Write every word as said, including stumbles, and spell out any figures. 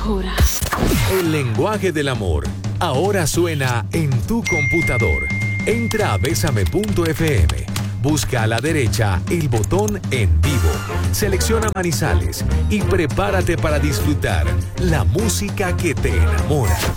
locura. El lenguaje del amor ahora suena en tu computador. Entra a besame punto f m. Busca a la derecha el botón En Vivo. Selecciona Manizales y prepárate para disfrutar la música que te enamora.